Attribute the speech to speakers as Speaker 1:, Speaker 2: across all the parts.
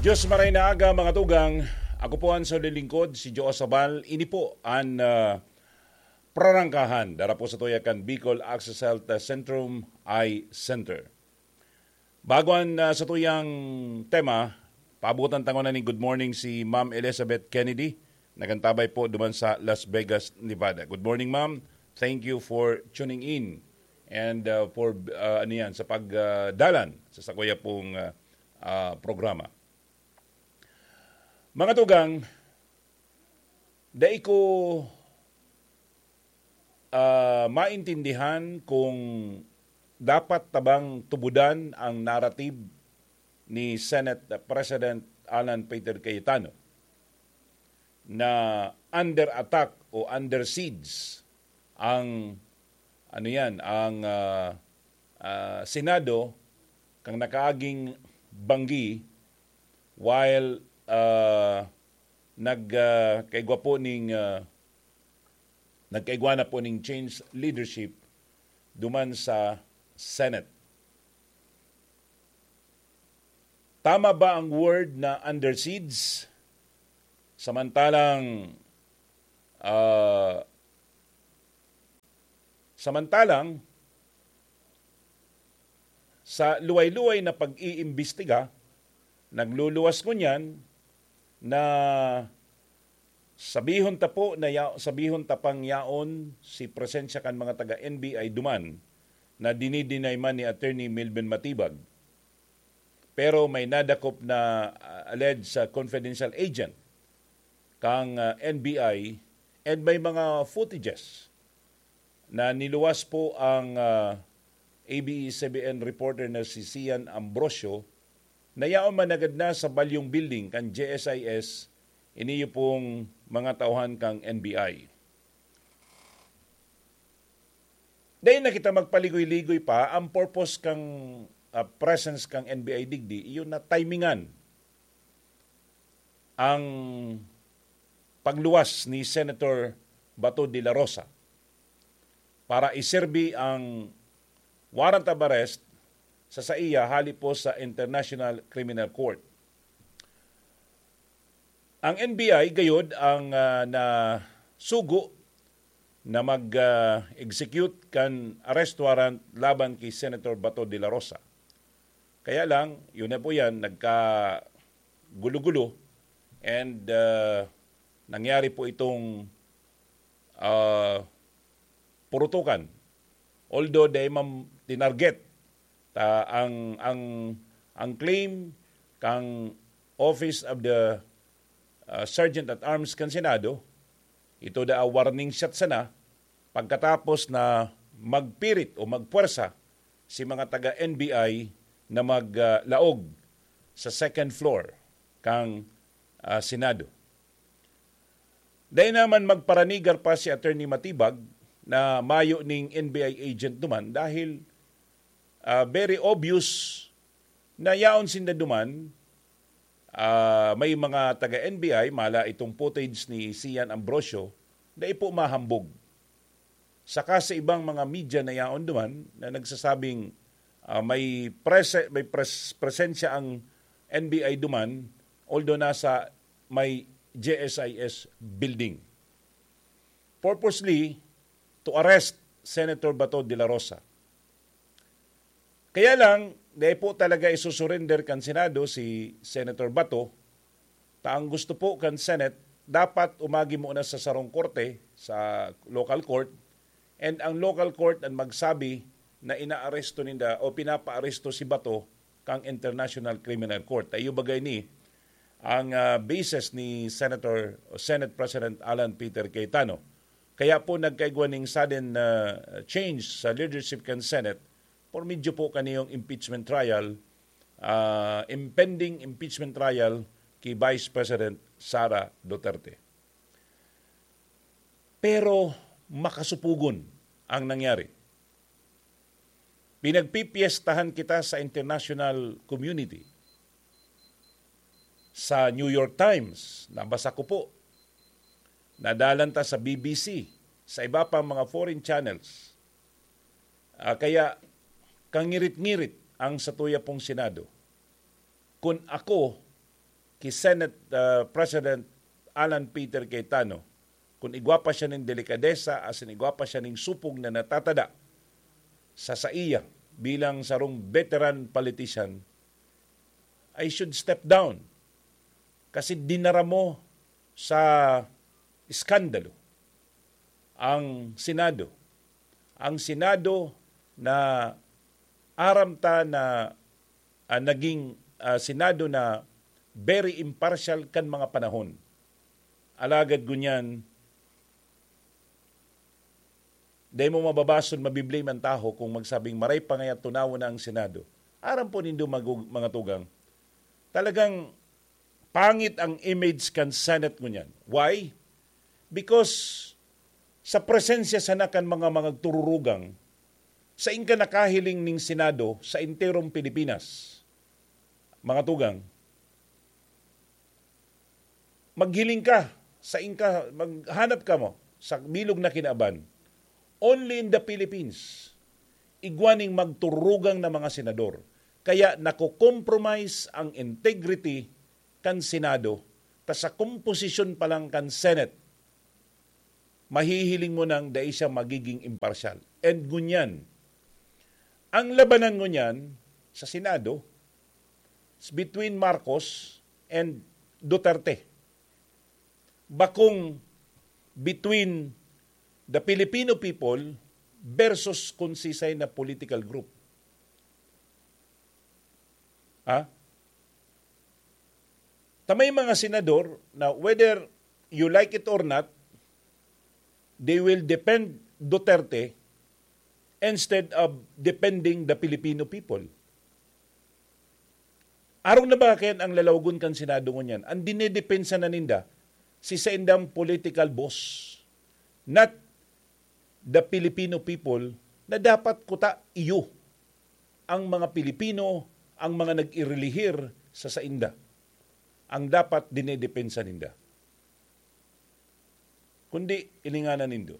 Speaker 1: Diyos maray na aga mga tugang, ako po ang sa lilingkod, si Joe Sabal. Ini po ang prarangkahan dara po sa tuyakan Bicol Access Health Centrum Eye Center. Bago ang sa tuyang tema, paabutan tango na ni good morning si Ma'am Elizabeth Kennedy. Nagantabay po duman sa Las Vegas, Nevada. Good morning ma'am, thank you for tuning in and for sa pagdalan sa sakuya pong programa. Mga tugang, dai ko maintindihan kung dapat tabang tubudan ang narrative ni Senate President Alan Peter Cayetano na under attack o under siege ang Senado kang nakaaging banggi while nagkaigwa na po ning change leadership duman sa Senate. Tama ba ang word na under siege? Samantalang sa luway-luway na pag-iimbestiga, nagluluwas ko niyan na sabihon tapang yaon si presensya kan mga taga NBI duman na dinidinay man ni Attorney Milben Matibag. Pero may nadakop na alleged sa confidential agent kang NBI and may mga footages na niluwas po ang ABS-CBN reporter na si Sian Ambrosio na yaon managad na sa Balyong Building kan JSIS iniyo pong mga tauhan kang NBI. Dahil na kita magpaligoy-ligoy pa, ang purpose kang presence kang NBI digdi, iyon na timingan ang pagluwas ni Senator Bato de la Rosa para iserbi ang warrant of arrest sa SAIA hali po sa International Criminal Court. Ang NBI gayod ang nasugo na mag-execute kan arrest warrant laban kay Senator Bato de la Rosa. Kaya lang, yun na po yan, nagka-gulo-gulo and nangyari po itong purutukan. Although they tinarget ang claim kang Office of the Sergeant at Arms kan Senado, ito da warning shot sana pagkatapos na magpirit o magpuwersa si mga taga NBI na maglaog sa second floor kang Senado. Dahil naman magparanigar pa si Attorney Matibag na mayo ning NBI agent duman dahil very obvious na yaon sinda duman may mga taga-NBI, mala itong footage ni Sian Ambrosio, na ipo mahambog. Saka sa ibang mga media na yaon duman na nagsasabing may presensya ang NBI duman although nasa may JSIS building. Purposely to arrest Senator Bato de la Rosa. Kaya lang, dahil po talaga isusurrender kan Senado si Senator Bato, ang gusto po kan Senate, dapat umagi muna sa sarong korte, sa local court, and ang local court ang magsabi na inaaresto ninda o pinapaaresto si Bato kang International Criminal Court. Tayo bagay ni ang basis ni Senate President Alan Peter Cayetano. Kaya po nagkaigwa ning sudden change sa leadership kan Senate por medyo po kaniyong impeachment trial, impending impeachment trial kay Vice President Sara Duterte. Pero makasupugon ang nangyari. Pinagpipiestahan kita sa international community. Sa New York Times, nabasa ko po, nadalanta sa BBC, sa iba pang mga foreign channels. Kaya kangirit-ngirit ang satuya pong Senado. Kung ako kay Senate President Alan Peter Cayetano, kung igwapa siya ng delikadesa, asin igwapa siya ng supog na natatada sa iya bilang sarong veteran politician, I should step down. Kasi dinara mo sa iskandalo ang Senado. Ang Senado na aramta na naging Senado na very impartial kan mga panahon. Alagad gunyan, dahil mo mababason, mabiblame ang taho kung magsabing maray pa ngayat tunawo na ang Senado. Aram po nindo mga tugang. Talagang pangit ang image kan Senate ngunyan. Why? Because sa presensya sa nakan mga tururugang, sa inka nakahiling ning Senado sa interong Pilipinas, mga tugang, maghiling ka, sa inka, maghanap ka mo sa bilog na kinaban. Only in the Philippines, igwaning magturugang na mga senador. Kaya nakokompromise ang integrity kan Senado, ta sa komposisyon pa lang kan Senate, mahihiling mo nang dahil siya magiging impartial. And gunyan, ang labanan ngunyan sa Senado is between Marcos and Duterte. Bakong between the Filipino people versus konsisay na political group. Tamay mga senador na whether you like it or not, they will defend Duterte instead of defending the Filipino people. Araw na ba kayan ang lalawgon kan Senado ngunyan? Ang dinedepensa na ninda, si sa indang political boss, not the Filipino people, na dapat kuta iyo ang mga Pilipino, ang mga nag-irelihir sa sainda. Ang dapat dinedepensa ninda. Kundi ilinganan nindo.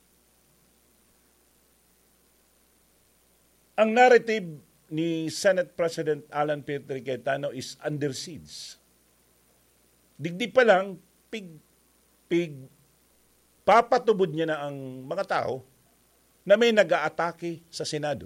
Speaker 1: Ang narrative ni Senate President Alan Peter Cayetano is under siege. Digdi pa lang, papatubod niya na ang mga tao na may nag-aatake sa Senado.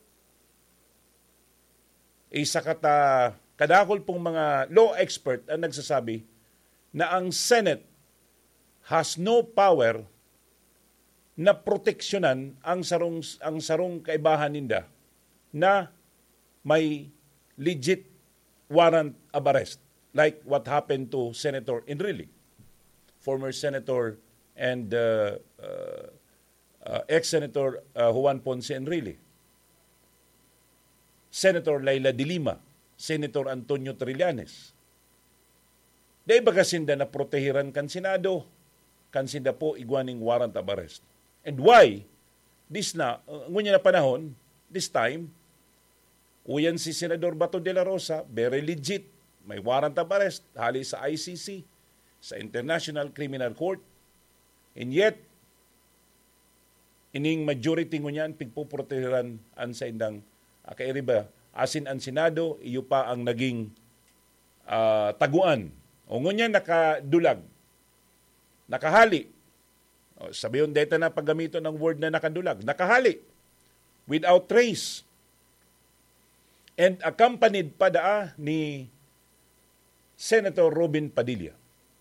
Speaker 1: Isa kadakol pong mga law expert ang nagsasabi na ang Senate has no power na proteksyonan ang sarong kaibahan ninda na may legit warrant of arrest, like what happened to Senator Enrile, former Senator and ex-Senator Juan Ponce Enrile, Senator Laila de Lima, Senator Antonio Trillanes. Dahil bagasinda na protehiran kan Senado, kansinda po igwaning warrant of arrest. And why? This ngunya na panahon, this time, uyan si Senador Bato de la Rosa, very legit, may warrant of arrest, hali sa ICC, sa International Criminal Court, and yet, ining majority ngunyan, pigpuprotehiran an sa indang kairiba, asin ang Senado, iyo pa ang naging taguan. O ngunyan nakadulag, nakahali. O, sabiyon dito na paggamito ng word na nakadulag. Nakahali. Without trace. And accompanied pa daa ni Senator Robin Padilla.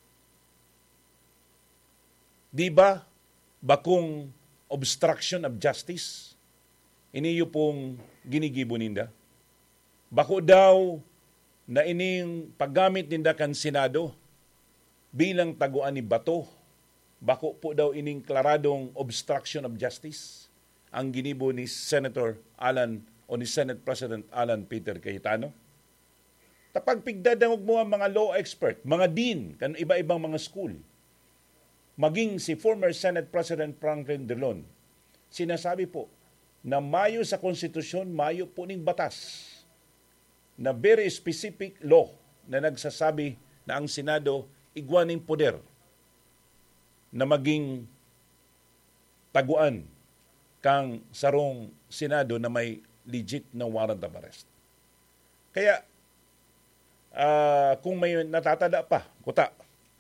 Speaker 1: Di ba bakong obstruction of justice? Iniyo pong ginigibo ninda. Bako daw na ining paggamit ninda kan Senado bilang taguan ni Bato, bako po daw ining klaradong obstruction of justice ang ginibo ni Senator Alan o ni Senate President Alan Peter Cayetano. Tapagpigdadangog mo ang mga law expert, mga dean, kan iba-ibang mga school, maging si former Senate President Franklin Drilon, sinasabi po na mayo sa konstitusyon, mayo po ning batas na very specific law na nagsasabi na ang Senado igwaning poder na maging taguan kang sarong Senado na may legit na warrant of arrest. Kaya, kung may natatada pa, kuta,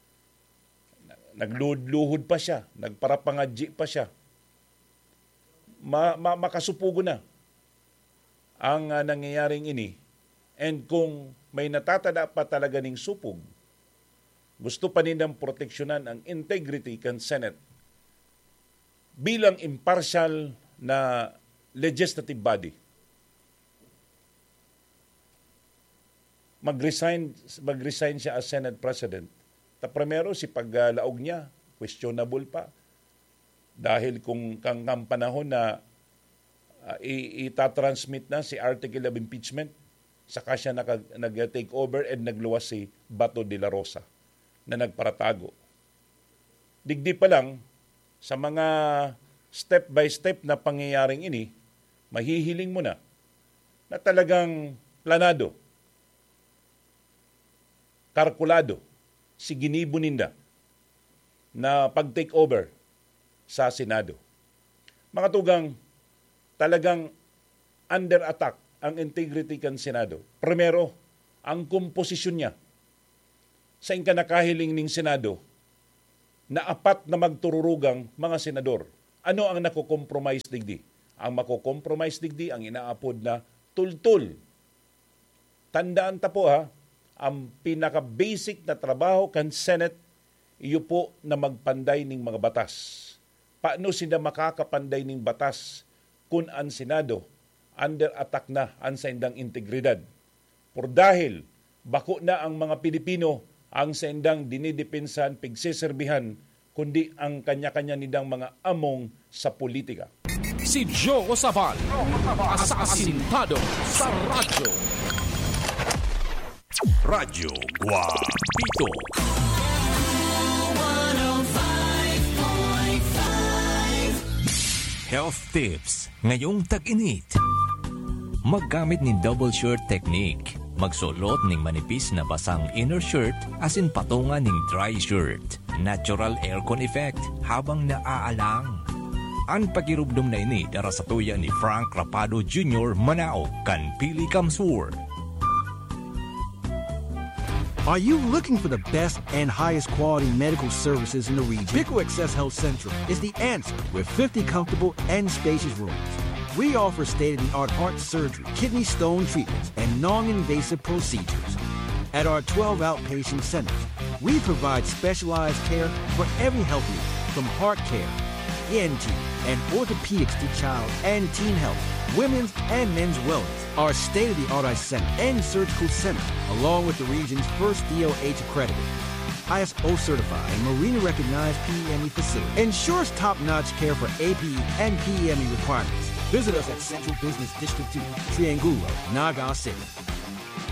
Speaker 1: nagluhod pa siya, nagparapangadji pa siya, makasupugo na ang nangyayaring ini. And kung may natatada pa talaga ning supog, gusto pa nilang proteksyonan ang integrity kan Senate bilang impartial na legislative body. Mag-resign siya as Senate President. Primero, si paglaog niya, questionable pa. Dahil kung kang panahon na itatransmit na si article of impeachment, saka siya nag-take over and nagluwas si Bato de la Rosa na nagparatago. Digdi pa lang, sa mga step-by-step na pangyayaring ini, mahihiling mo na talagang planado, kalkulado, si ginibo ninda na pag-take over sa Senado. Mga tugang, talagang under attack ang integrity kan Senado. Primero, ang komposisyon niya. Sa inkanakahiling ning Senado, na apat na magtururugang mga senador. Ano ang nakokompromise digdi? Ang makokompromise digdi, ang inaapod na tultul. Tandaan ta po ang pinaka-basic na trabaho kan Senate, iyo po na magpanday ning mga batas. Paano sila makakapanday ning batas kung ang Senado under attack na ang sa indang integridad? Por dahil bako na ang mga Pilipino ang sa indang dinidepensahan, pigsiserbihan, kundi ang kanya-kanya nidang mga among sa politika.
Speaker 2: Si Joe Osabal, asasintado sa radyo. Radyo Guapito. Health tips ngayong tag-init. Maggamit ni double shirt technique. Magsulot ning manipis na basang inner shirt asin patungan ning dry shirt. Natural aircon effect habang naaalang. Ang pagirubdom na ini dara sa tuya ni Frank Rapado Jr. Manao kan Pili Kamsur.
Speaker 3: Are you looking for the best and highest quality medical services in the region? Pico Access Health Central is the answer with 50 comfortable and spacious rooms. We offer state-of-the-art heart surgery, kidney stone treatments, and non-invasive procedures. At our 12 outpatient centers, we provide specialized care for every health need, from heart care, ENT, and orthopedics to child and teen health, women's and men's wellness. Our state-of-the-art eye center and surgical center, along with the region's first DOH accredited, ISO certified, and Marina recognized PEME facility, ensures top-notch care for APE and PEME requirements. Visit us at Central Business District 2, Triangulo, Naga City.